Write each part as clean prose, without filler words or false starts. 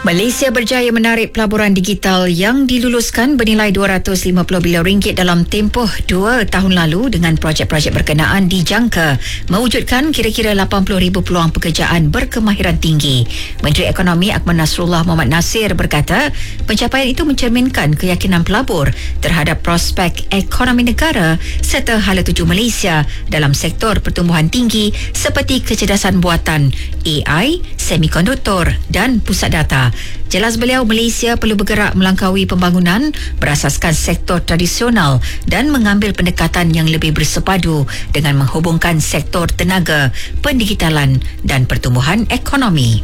Malaysia berjaya menarik pelaburan digital yang diluluskan bernilai 250 bilion ringgit dalam tempoh 2 tahun lalu dengan projek-projek berkenaan dijangka mewujudkan kira-kira 80,000 peluang pekerjaan berkemahiran tinggi. Menteri Ekonomi Akmal Nasrullah Mohamad Nasir berkata, pencapaian itu mencerminkan keyakinan pelabur terhadap prospek ekonomi negara serta hala tuju Malaysia dalam sektor pertumbuhan tinggi seperti kecerdasan buatan, AI, semikonduktor dan pusat data. Jelas beliau, Malaysia perlu bergerak melangkaui pembangunan berasaskan sektor tradisional dan mengambil pendekatan yang lebih bersepadu dengan menghubungkan sektor tenaga, pendigitalan dan pertumbuhan ekonomi.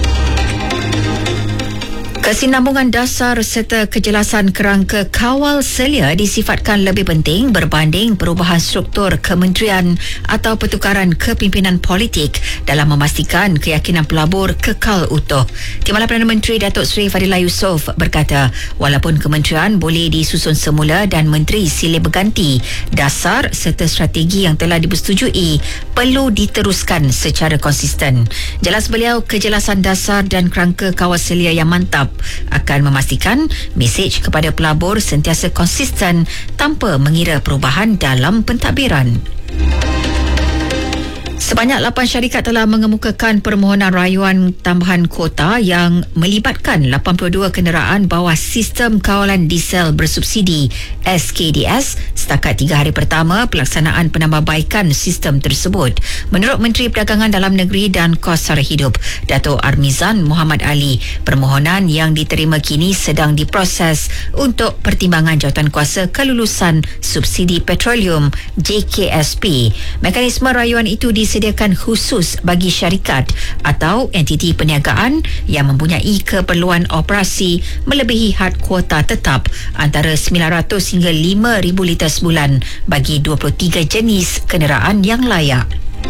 Kesinambungan dasar serta kejelasan kerangka kawal selia disifatkan lebih penting berbanding perubahan struktur kementerian atau pertukaran kepimpinan politik dalam memastikan keyakinan pelabur kekal utuh. Timbalan Perdana Menteri Datuk Seri Fadilah Yusof berkata, walaupun kementerian boleh disusun semula dan menteri silih berganti, dasar serta strategi yang telah dipersetujui perlu diteruskan secara konsisten. Jelas beliau, kejelasan dasar dan kerangka kawal selia yang mantap akan memastikan mesej kepada pelabur sentiasa konsisten tanpa mengira perubahan dalam pentadbiran. Sebanyak 8 syarikat telah mengemukakan permohonan rayuan tambahan kuota yang melibatkan 82 kenderaan bawah sistem kawalan diesel bersubsidi SKDS setakat 3 hari pertama pelaksanaan penambahbaikan sistem tersebut. Menurut Menteri Perdagangan Dalam Negeri dan Kos Sara Hidup, Dato' Armizan Muhammad Ali, permohonan yang diterima kini sedang diproses untuk pertimbangan Jawatankuasa Kelulusan Subsidi Petroleum JKSP. Mekanisme rayuan itu disediakan khusus bagi syarikat atau entiti perniagaan yang mempunyai keperluan operasi melebihi had kuota tetap antara 900 hingga 5,000 liter sebulan bagi 23 jenis kenderaan yang layak.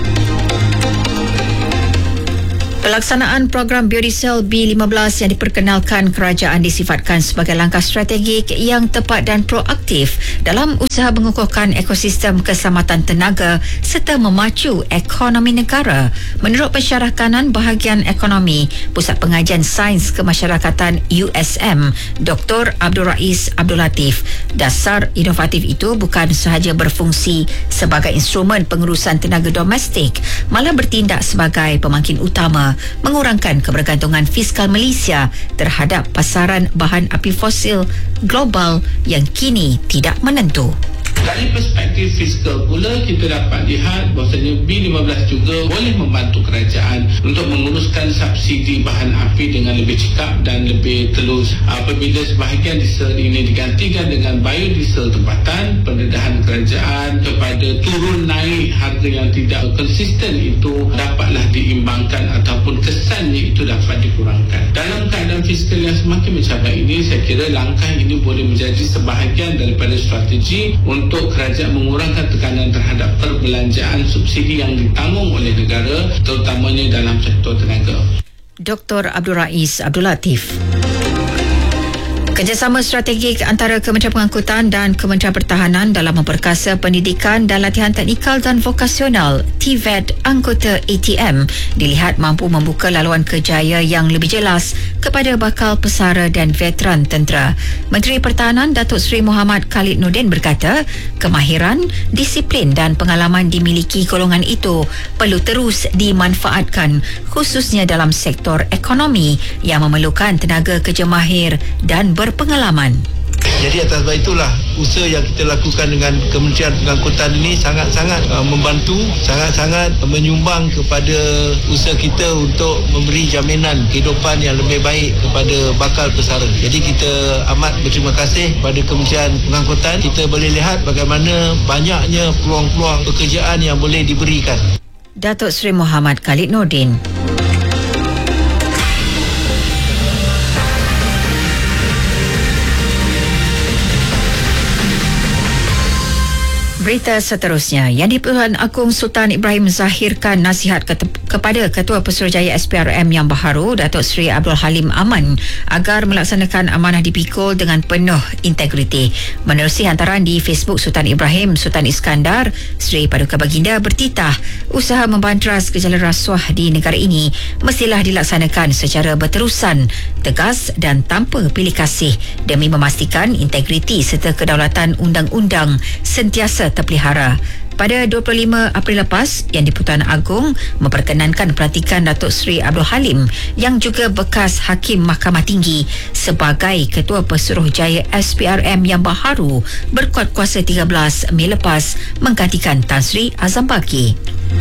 Pelaksanaan program biodiesel B15 yang diperkenalkan kerajaan disifatkan sebagai langkah strategik yang tepat dan proaktif dalam usaha mengukuhkan ekosistem keselamatan tenaga serta memacu ekonomi negara. Menurut pensyarah kanan bahagian ekonomi Pusat Pengajian Sains Kemasyarakatan USM, Dr. Abdul Rais Abdul Latif, dasar inovatif itu bukan sahaja berfungsi sebagai instrumen pengurusan tenaga domestik, malah bertindak sebagai pemangkin utama mengurangkan kebergantungan fiskal Malaysia terhadap pasaran bahan api fosil global yang kini tidak menentu. Dari perspektif fiskal pula, kita dapat lihat bahawasanya B15 juga boleh membantu kerajaan untuk menguruskan subsidi bahan api dengan lebih cekap dan lebih telus. Apabila sebahagian diesel ini digantikan dengan biodiesel tempatan, pendedahan kerajaan kepada turun naik harga yang tidak konsisten itu dapatlah diimbangkan ataupun kesannya itu dapat dikurangkan. Dalam keadaan fiskal yang semakin mencabar ini, saya kira langkah ini boleh menjadi sebahagian daripada strategi untuk kerajaan mengurangkan tekanan terhadap perbelanjaan subsidi yang ditanggung oleh negara, terutamanya dalam sektor tenaga. Dr. Abdul Rais Abdul Latif. Kerjasama strategik antara Kementerian Pengangkutan dan Kementerian Pertahanan dalam memperkasa pendidikan dan latihan teknikal dan vokasional TVET anggota ATM dilihat mampu membuka laluan kerjaya yang lebih jelas kepada bakal pesara dan veteran tentera. Menteri Pertahanan Datuk Seri Muhammad Khalid Nordin berkata, kemahiran, disiplin dan pengalaman dimiliki golongan itu perlu terus dimanfaatkan khususnya dalam sektor ekonomi yang memerlukan tenaga kerja mahir dan berpengalaman. Jadi atas sebab itulah usaha yang kita lakukan dengan Kementerian Pengangkutan ini sangat-sangat membantu, sangat-sangat menyumbang kepada usaha kita untuk memberi jaminan kehidupan yang lebih baik kepada bakal pesara. Jadi kita amat berterima kasih kepada Kementerian Pengangkutan. Kita boleh lihat bagaimana banyaknya peluang-peluang pekerjaan yang boleh diberikan. Datuk Seri Muhammad Khalid Nordin. Berita seterusnya, Yang di-Pertuan Agong Sultan Ibrahim zahirkan nasihat kepada Ketua Pesuruhjaya SPRM yang baharu, Datuk Seri Abdul Halim Aman, agar melaksanakan amanah dipikul dengan penuh integriti. Menerusi hantaran di Facebook Sultan Ibrahim, Sultan Iskandar, Seri Paduka Baginda bertitah, usaha membantras gejala rasuah di negara ini mestilah dilaksanakan secara berterusan, tegas dan tanpa pilih kasih demi memastikan integriti serta kedaulatan undang-undang sentiasa terpelihara. Pada 25 April lepas, Yang di-Pertuan Agong memperkenankan pelantikan Datuk Seri Abdul Halim yang juga bekas Hakim Mahkamah Tinggi sebagai Ketua Pesuruhjaya SPRM yang baharu berkuat kuasa 13 Mei lepas menggantikan Tan Sri Azam Baki.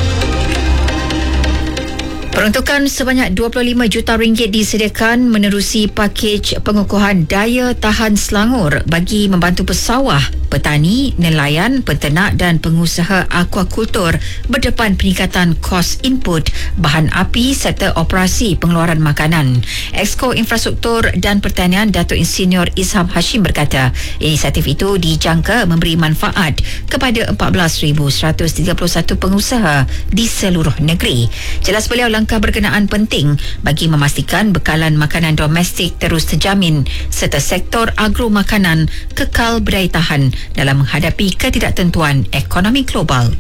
Peruntukan sebanyak 25 juta ringgit disediakan menerusi pakej pengukuhan daya tahan Selangor bagi membantu pesawah, petani, nelayan, peternak dan pengusaha akuakultur berdepan peningkatan kos input, bahan api serta operasi pengeluaran makanan. Exco Infrastruktur dan Pertanian Datuk Insinyur Isham Hashim berkata, inisiatif itu dijangka memberi manfaat kepada 14,131 pengusaha di seluruh negeri. Jelas beliau, langkah berkenaan penting bagi memastikan bekalan makanan domestik terus terjamin serta sektor agro makanan kekal berdaya tahan dalam menghadapi ketidaktentuan ekonomi global.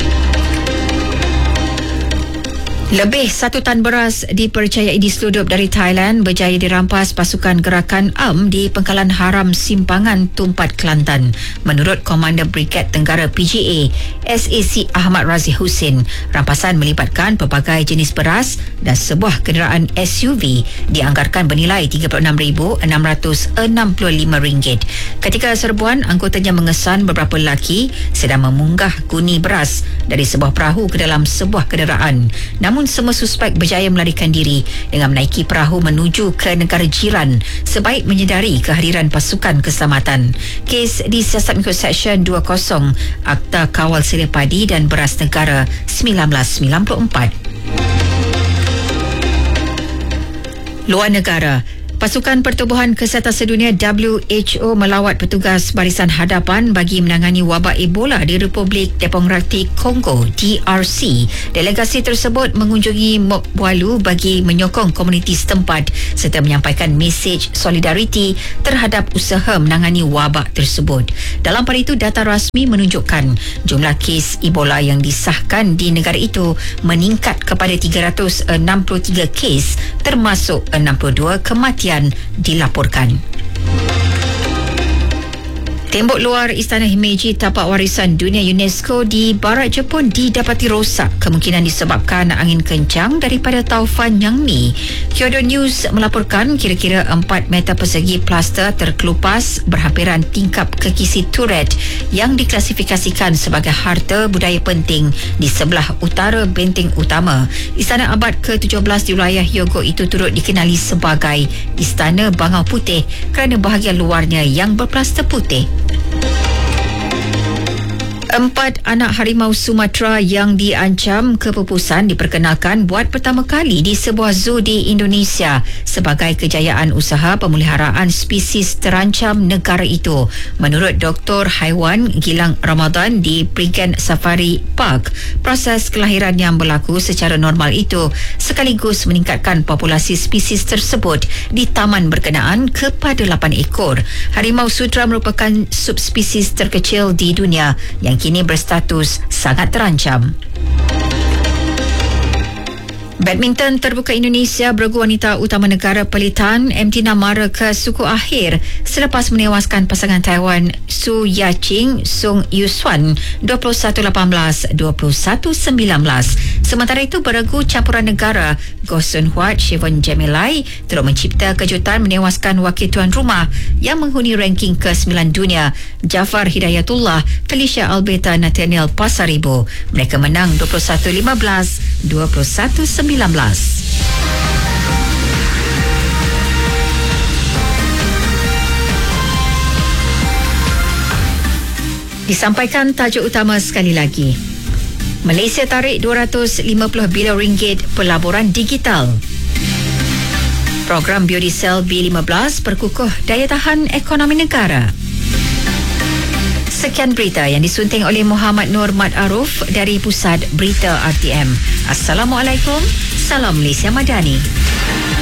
Lebih 1 tan beras dipercayai diseludup dari Thailand berjaya dirampas pasukan gerakan AM di Pangkalan Haram Simpangan, Tumpat, Kelantan. Menurut Komander Brigad Tenggara PGA, SAC Ahmad Razi Husin, rampasan melibatkan pelbagai jenis beras dan sebuah kenderaan SUV dianggarkan bernilai RM36,665. Ketika serbuan, anggotanya mengesan beberapa lelaki sedang memunggah guni beras dari sebuah perahu ke dalam sebuah kenderaan. Namun semua suspek berjaya melarikan diri dengan menaiki perahu menuju ke negara jiran sebaik menyedari kehadiran pasukan keselamatan. Kes disiasat mengikut Seksyen 20 Akta Kawal Selia Padi dan Beras Negara 1994. Luar negara, Pasukan Pertubuhan Kesihatan Sedunia WHO melawat petugas barisan hadapan bagi menangani wabak Ebola di Republik Demokratik Kongo DRC. Delegasi tersebut mengunjungi Mokwalu bagi menyokong komuniti setempat serta menyampaikan mesej solidariti terhadap usaha menangani wabak tersebut. Dalam pada itu, data rasmi menunjukkan jumlah kes Ebola yang disahkan di negara itu meningkat kepada 363 kes, termasuk 62 kematian dilaporkan. Tembok luar Istana Himeji Tapak Warisan Dunia UNESCO di barat Jepun didapati rosak, kemungkinan disebabkan angin kencang daripada taufan Yangmi. Kyodo News melaporkan kira-kira 4 meter persegi plaster terkelupas berhampiran tingkap kekisi turret yang diklasifikasikan sebagai harta budaya penting di sebelah utara benteng utama. Istana abad ke-17 di wilayah Hyogo itu turut dikenali sebagai Istana Bangau Putih kerana bahagian luarnya yang berplaster putih. 4 anak harimau Sumatera yang diancam kepupusan diperkenalkan buat pertama kali di sebuah zoo di Indonesia sebagai kejayaan usaha pemeliharaan spesies terancam negara itu. Menurut Dr. Haiwan Gilang Ramadan di Prigen Safari Park, proses kelahiran yang berlaku secara normal itu sekaligus meningkatkan populasi spesies tersebut di taman berkenaan kepada 8 ekor. Harimau Sumatera merupakan subspesies terkecil di dunia yang kini berstatus sangat terancam. Badminton terbuka Indonesia bergu wanita utama negara pelitan MT Namara ke suku akhir selepas menewaskan pasangan Taiwan Su Yaching Sung Yuswan 21-18, 21-19. Sementara itu, bergu campuran negara Goh Sun Huat Shevon Jamilai turut mencipta kejutan menewaskan wakil tuan rumah yang menghuni ranking ke-9 dunia Jafar Hidayatullah Felicia Alberta Nathaniel Pasaribu. Mereka menang 21-15, 21-19. Disampaikan tajuk utama sekali lagi. Malaysia tarik 250 bilion ringgit pelaburan digital. Program biodiesel B15 perkukuh daya tahan ekonomi negara. Sekian berita yang disunting oleh Muhammad Nur Mat Aruf dari Pusat Berita RTM. Assalamualaikum. Salam Malaysia Madani.